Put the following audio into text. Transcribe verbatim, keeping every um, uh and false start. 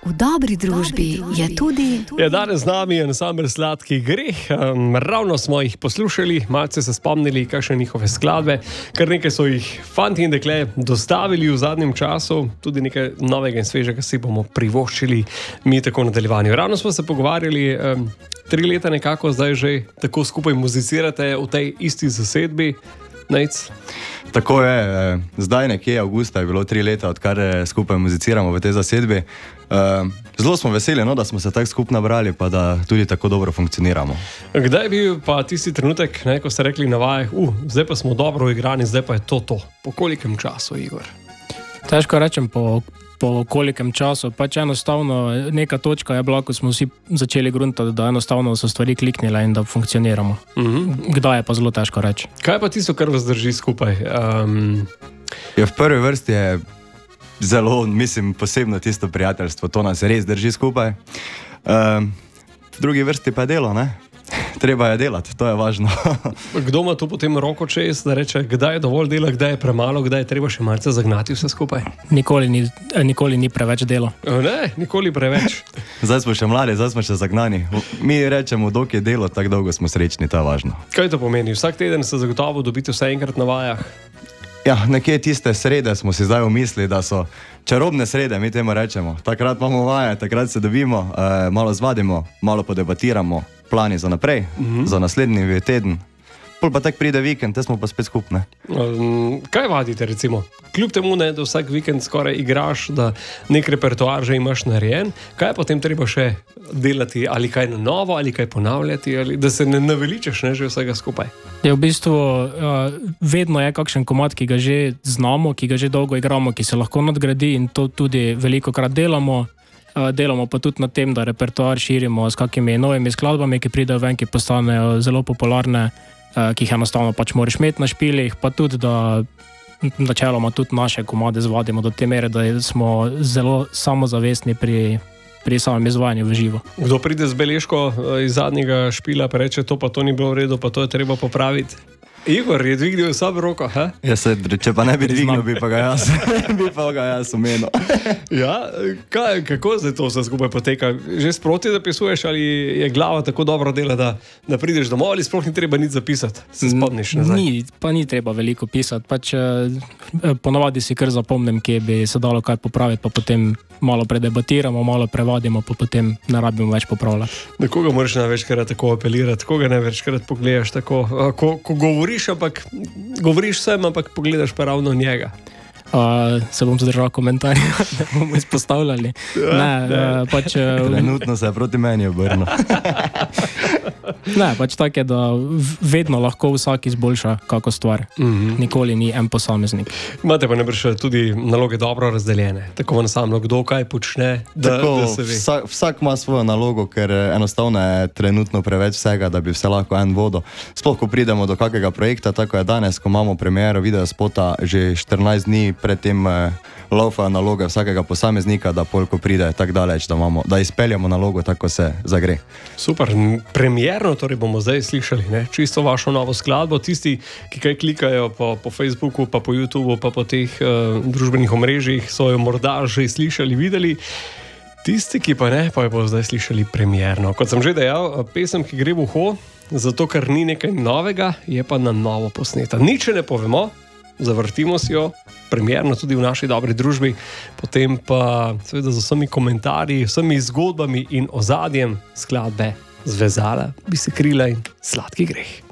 V dobri družbi je tudi... Ja, danes z nami je ansambel Sladki greh. Um, ravno smo jih poslušali, malce se spomnili, kakšne njihove skladbe. Kar nekaj so jih fanti in dekle dostavili v zadnjem času. Tudi nekaj novega in svežega si bomo privoščili mi tako v nadaljevanju. Ravno smo se pogovarjali, um, tri leta nekako zdaj že tako skupaj muzicirate v tej isti zasedbi. Nejc. Tako je, zdaj nekje avgusta je bilo tri leta, odkar skupaj muziciramo v tej zasedbi. Zelo smo veseli, no, da smo se tako skupaj nabrali, pa da tudi tako dobro funkcioniramo. Kdaj je bil pa tisti trenutek, ne, ko ste rekli na vajah, uh, zdaj pa smo dobro igrani, zdaj pa je to to. Po kolikem času, Igor? Težko rečem po, po kolikem času. Pač enostavno neka točka je bila, ko smo vsi začeli gruntati, da enostavno so stvari kliknile in da funkcioniramo. Uh-huh. Kdaj je pa zelo težko reči. Kaj pa tisto, kar vas drži skupaj? Um... Ja, v prvi vrsti je zelo, mislim, posebno tisto prijateljstvo. To nas res drži skupaj. Um, v drugi vrsti pa je delo, ne? Treba je delati, to je važno. Kdo ima tu potem roko čez, da reče, kdaj je dovolj dela, kdaj je premalo, kdaj je treba še malce zagnati vse skupaj? Nikoli ni, nikoli ni preveč delo. Ne, nikoli preveč. Zdaj smo še mladi, zdaj smo še zagnani. Mi rečemo, dok je delo, tako dolgo smo srečni, to je važno. Kaj to pomeni? Vsak teden se zagotovo dobite vse enkrat na vajah? Ja, nekje tiste srede smo si zdaj umislili, da so čarobne srede, mi temu rečemo. Takrat imamo vaje, takrat se dobimo, eh, malo zvadimo, malo podebatiramo, plani za naprej, mm-hmm. za naslednji teden. Pol pa tak pride vikend, te smo pa spet skupne. Um, kaj vadite recimo? Kljub temu, ne, da vsak vikend skoraj igraš, da nek repertoar že imaš narejen, kaj je potem treba še delati, ali kaj na novo, ali kaj ponavljati, ali da se ne naveličaš, ne, že vsega skupaj? Je v bistvu uh, vedno je kakšen komad, ki ga že znamo, ki ga že dolgo igramo, ki se lahko nadgradi in to tudi velikokrat delamo. Uh, delamo pa tudi na tem, da repertoar širimo s kakimi novimi skladbami, ki pridejo ven, ki postanejo zelo popularne, uh, ki jih enostavno pač moraš imeti na špilih, pa tudi, da načeloma tudi naše komade zvadimo do te mere, da smo zelo samozavestni pri, pri samem izvajanju v živo. Kdo pride z beležko iz zadnjega špila, pa reče, to pa to ni bilo v redu, pa to je treba popraviti? Igor je dvignil sam roko, ha? Ja, se, če pa ne bi dvignil, bi pa ga jaz, bi pa ga jaz omenil. Ja, kaj, kako zdaj to vse skupaj poteka? Že sproti zapisuješ ali je glava tako dobro dela, da, da prideš domov ali sploh ni treba nič zapisati? Se spomniš nazaj? Ni, pa ni treba veliko pisati. Pač ponovadi si kar zapomnim, kje bi se dalo kaj popraviti, pa potem malo predebatiramo, malo prevadimo, pa potem ne rabimo več popravljati. Na koga moraš največkrat tako apelirati? Koga največkrat pogledaš tako? Ko, ko govoriš, ampak govoriš vsem, ampak pogledaš pa ravno njega. Uh, se bom zadržal komentarje, da bomo izpostavljali. Ja, ne, uh, pač, uh, Trenutno se je proti meni obrnil. Ne, pač tako je, da vedno lahko vsak izboljša kako stvar. Mm-hmm. Nikoli ni en posameznik. Imate pa najbrž tudi naloge dobro razdeljene. Tako v ansamblu, kdo kaj počne, da, Tako, da se ve. Vsak, vsak ima svojo nalogo, ker enostavno je trenutno preveč vsega, da bi vse lahko en vodo. Sploh, ko pridemo do kakega projekta, tako je danes, ko imamo premiero videospota, že štirinajst dni predtem eh, laufajo naloge vsakega posameznika, da polko pride tako daleč, da, imamo, da izpeljamo nalogo, tako se zagre. Super, premierno torej bomo zdaj slišali, ne? Čisto vašo novo skladbo. Tisti, ki kaj klikajo po, po Facebooku, pa po YouTubeu, pa po teh uh, družbenih omrežjih, so jo morda že slišali, videli. Tisti, ki pa ne, pa jo bodo zdaj slišali premierno. Kot sem že dejal, pesem, ki gre v uho, zato ker ni nekaj novega, je pa na novo posneta. Nič ne povemo, zavrtimo si jo, premierno tudi v naši dobri družbi, potem pa seveda z vsemi komentarji, vsemi zgodbami in ozadjem skladbe Zvezala bi se krila in Sladki greh.